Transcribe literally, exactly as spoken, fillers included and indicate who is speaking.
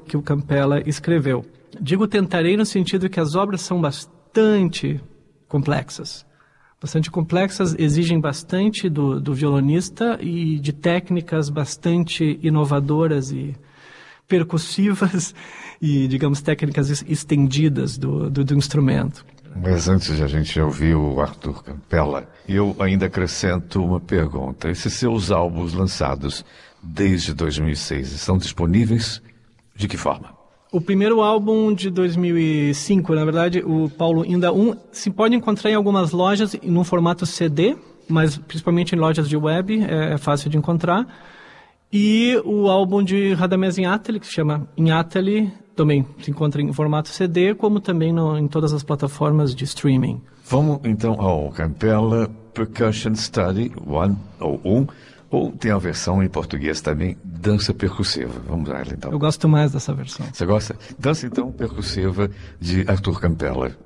Speaker 1: que o Campella escreveu. Digo tentarei no sentido que as obras são bastante complexas. Bastante complexas, exigem bastante do, do violonista e de técnicas bastante inovadoras e percussivas e, digamos, técnicas estendidas do, do, do instrumento.
Speaker 2: Mas antes de a gente ouvir o Arthur Campella, eu ainda acrescento uma pergunta. Esses seus álbuns lançados desde dois mil e seis estão disponíveis de que forma?
Speaker 1: O primeiro álbum de dois mil e cinco, na verdade, o Paulo Inda um, se pode encontrar em algumas lojas num formato C D, mas principalmente em lojas de web, é, é fácil de encontrar. E o álbum de Radamés Inátali, que se chama Inátali, também se encontra em formato C D, como também no, em todas as plataformas de streaming.
Speaker 2: Vamos então ao Campella Percussion Study um, ou um, ou tem a versão em português também, Dança Percussiva. Vamos lá, então.
Speaker 1: Eu gosto mais dessa versão.
Speaker 2: Você gosta? Dança, então, Percussiva de Arthur Campella.